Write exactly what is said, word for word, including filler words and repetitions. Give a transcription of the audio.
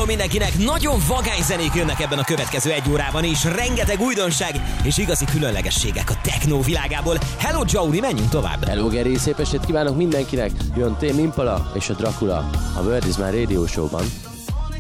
mindenkinek, nagyon vagány zenék jönnek ebben a következő egy órában is, rengeteg újdonság és igazi különlegességek a techno világából. Hello Johnny, menjünk tovább! Hello Geri, szép estét kívánok mindenkinek! Jön Tame Impala és a Dracula a World Is My Radio Show-ban.